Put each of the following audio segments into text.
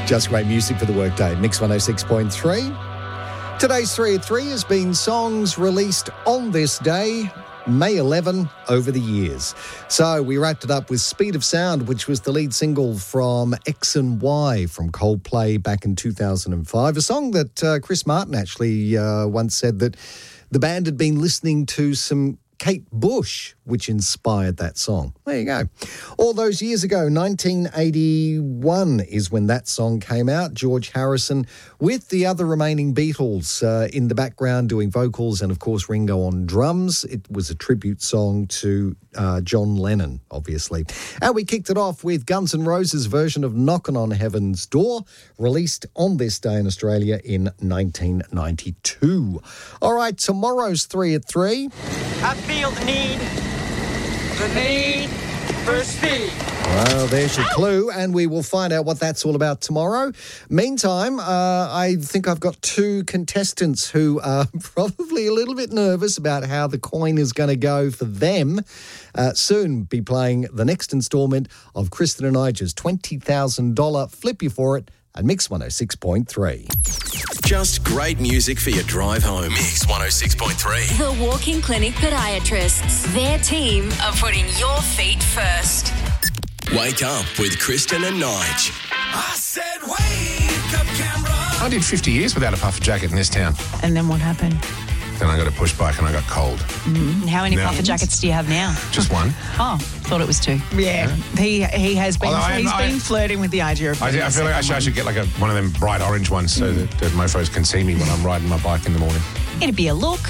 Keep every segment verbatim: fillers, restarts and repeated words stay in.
Just great music for the workday. Mix one oh six point three. Today's three at three has been songs released on this day, May eleventh, over the years. So we wrapped it up with Speed of Sound, which was the lead single from X and Y from Coldplay back in two thousand five. A song that uh, Chris Martin actually uh, once said that the band had been listening to some Kate Bush, which inspired that song. There you go. All those years ago, nineteen eighty-one is when that song came out. George Harrison with the other remaining Beatles uh, in the background doing vocals and, of course, Ringo on drums. It was a tribute song to uh, John Lennon, obviously. And we kicked it off with Guns N' Roses' version of Knockin' on Heaven's Door, released on this day in Australia in nineteen ninety-two. All right, tomorrow's three at three. I feel the need, the need for speed. Well, there's your clue, and we will find out what that's all about tomorrow. Meantime, uh, I think I've got two contestants who are probably a little bit nervous about how the coin is going to go for them. Uh, soon be playing the next instalment of Kristen and Ija's twenty thousand dollars Flip You For It at Mix one oh six point three. Just great music for your drive home. Mix one oh six point three. The Walking Clinic Podiatrists. Their team are putting your feet first. Wake up with Kristen and Nige. I said wake up, Canberra. I did fifty years without a puffer jacket in this town. And then what happened? Then I got a push bike and I got cold. Mm. How many Now- puffer jackets do you have now? Just one. Oh, thought it was two. Yeah, he he has been Although I- he's I- been flirting with the idea of. I, getting I a feel like I second should, I one. should get like a, one of them bright orange ones so that, that mofos can see me when I'm riding my bike in the morning. It'd be a look.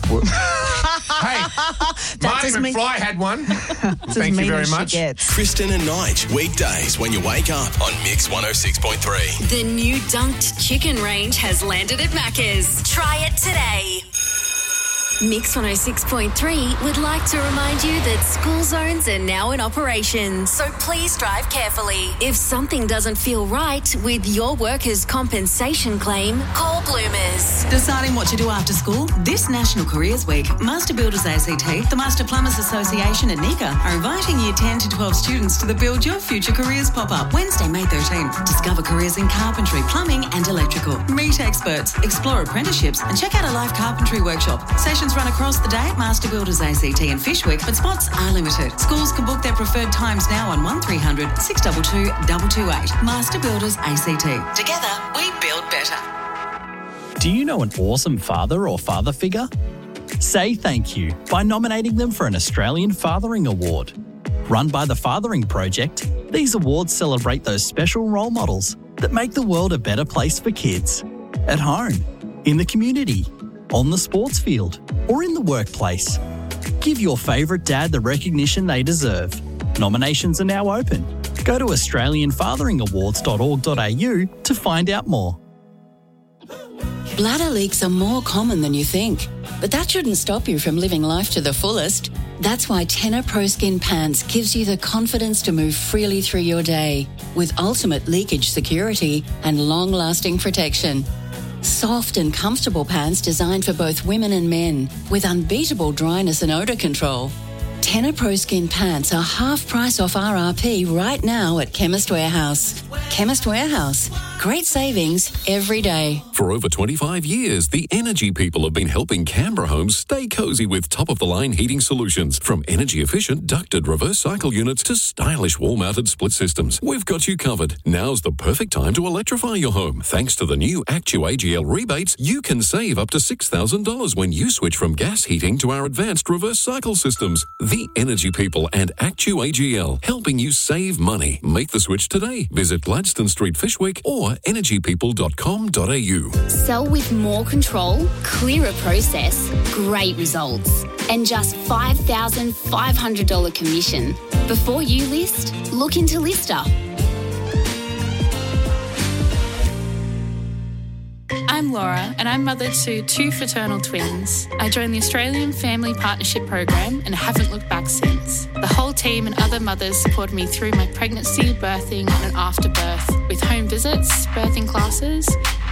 Hey, Marty as mean- McFly had one. It's Thank as you mean very as much. She gets. Kristen and Nige, weekdays when you wake up on Mix one oh six point three. The new dunked chicken range has landed at Macca's. Try it today. Mix one oh six point three would like to remind you that school zones are now in operation, so please drive carefully. If something doesn't feel right with your workers' compensation claim, call Bloomers. Deciding what to do after school? This National Careers Week, Master Builders A C T, the Master Plumbers Association and NICA are inviting year ten to twelve students to the Build Your Future Careers pop-up Wednesday, May thirteenth. Discover careers in carpentry, plumbing and electrical. Meet experts, explore apprenticeships and check out a live carpentry workshop. Sessions run across the day at Master Builders A C T and Fishwick, but spots are limited. Schools can book their preferred times now on one three hundred six two two two two eight. Master Builders A C T. Together, we build better. Do you know an awesome father or father figure? Say thank you by nominating them for an Australian Fathering Award. Run by the Fathering Project, these awards celebrate those special role models that make the world a better place for kids. At home, in the community, on the sports field, or in the workplace. Give your favourite dad the recognition they deserve. Nominations are now open. Go to australian fathering awards dot org dot a u to find out more. Bladder leaks are more common than you think, but that shouldn't stop you from living life to the fullest. That's why Tenor Pro Skin Pants gives you the confidence to move freely through your day with ultimate leakage security and long-lasting protection. Soft and comfortable pants designed for both women and men with unbeatable dryness and odour control. Tenor Pro Skin Pants are half price off R R P right now at Chemist Warehouse. Chemist Warehouse. Great savings every day. For over twenty-five years, the Energy People have been helping Canberra homes stay cosy with top-of-the-line heating solutions. From energy-efficient ducted reverse cycle units to stylish wall-mounted split systems. We've got you covered. Now's the perfect time to electrify your home. Thanks to the new Actu A G L rebates, you can save up to six thousand dollars when you switch from gas heating to our advanced reverse cycle systems. The Energy People and Actu A G L, helping you save money. Make the switch today. Visit Gladstone Street, Fishwick or energy people dot com dot a u. Sell with more control, clearer process, great results, and just five thousand five hundred dollars commission. Before you list, look into Lister. I'm Laura and I'm mother to two fraternal twins. I joined the Australian Family Partnership Program and haven't looked back since. The whole team and other mothers supported me through my pregnancy, birthing and after birth with home visits, birthing classes